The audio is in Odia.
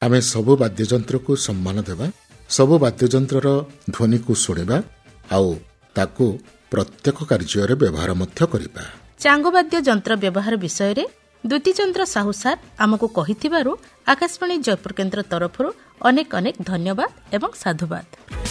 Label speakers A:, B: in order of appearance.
A: ଆମେ ସବୁ ବାଦ୍ୟଯନ୍ତ୍ରକୁ ସମ୍ମାନ ଦେବା, ସବୁ ବାଦ୍ୟଯନ୍ତ୍ରର ଧ୍ୱନିକୁ ଶୁଣିବା ଆଉ ତାକୁ ପ୍ରତ୍ୟେକ କାର୍ଯ୍ୟରେ ବ୍ୟବହାର ମଧ୍ୟ କରିବା।
B: ଚାଙ୍ଗବାଦ୍ୟ ଯନ୍ତ୍ର ବ୍ୟବହାର ବିଷୟରେ ଦ୍ୟୁତିଚନ୍ଦ୍ର ସାହୁ ସାର୍ ଆମକୁ କହିଥିବାରୁ ଆକାଶବାଣୀ ଜୟପୁର କେନ୍ଦ୍ର ତରଫରୁ ଅନେକ ଅନେକ ଧନ୍ୟବାଦ ଏବଂ ସାଧୁବାଦ।